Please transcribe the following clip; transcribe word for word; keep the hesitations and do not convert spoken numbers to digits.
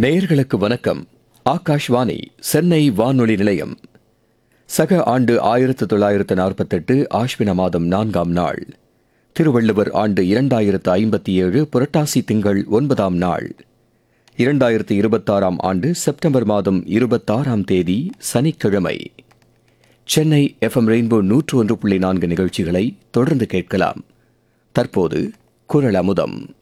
நேயர்களுக்கு வணக்கம். ஆகாஷ்வாணி சென்னை வானொலி நிலையம். சக ஆண்டு ஆயிரத்து தொள்ளாயிரத்து நாற்பத்தெட்டு ஆஷ்வின மாதம் நான்காம் நாள், திருவள்ளுவர் ஆண்டு இரண்டாயிரத்து ஐம்பத்தி ஏழு புரட்டாசி திங்கள் ஒன்பதாம் நாள், இரண்டாயிரத்து இருபத்தாறாம் ஆண்டு செப்டம்பர் மாதம் இருபத்தாறாம் தேதி சனிக்கிழமை. சென்னை எஃப்எம் ரெயின்போ நூற்று ஒன்று புள்ளி நான்கு நிகழ்ச்சிகளை தொடர்ந்து கேட்கலாம். தற்போது குரல் அமுதம்.